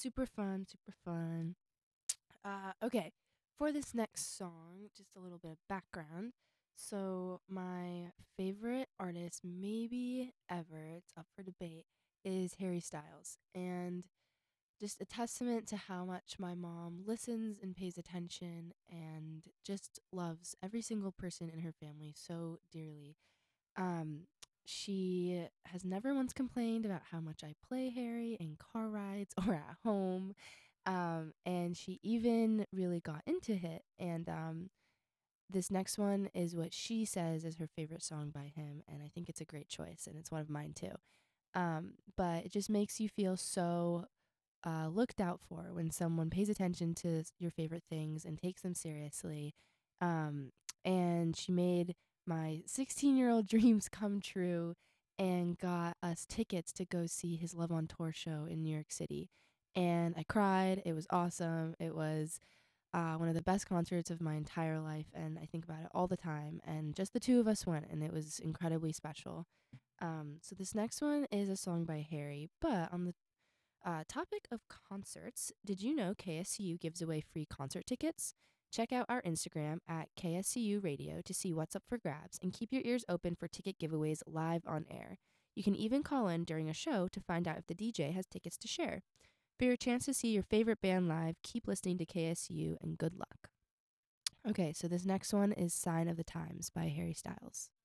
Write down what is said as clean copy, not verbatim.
Super fun, super fun. Okay, for this next song, just a little bit of background. So, my favorite artist, maybe ever, it's up for debate, is Harry Styles. And just a testament to how much my mom listens and pays attention and just loves every single person in her family so dearly. Um, she has never once complained about how much I play Harry in car rides or at home. And she even really got into it. And this next one is what she says is her favorite song by him. And I think it's a great choice. And it's one of mine too. But it just makes you feel so looked out for when someone pays attention to your favorite things and takes them seriously. Um, and she made my 16-year-old dreams come true and got us tickets to go see his Love on Tour show in New York City. And I cried. It was awesome. It was one of the best concerts of my entire life. And I think about it all the time. And just the two of us went, and it was incredibly special. So this next one is a song by Harry, but on the topic of concerts, did you know KSCU gives away free concert tickets? Check out our Instagram at KSCU Radio to see what's up for grabs and keep your ears open for ticket giveaways live on air. You can even call in during a show to find out if the DJ has tickets to share. For your chance to see your favorite band live, keep listening to KSCU and good luck. Okay, so this next one is Sign of the Times by Harry Styles.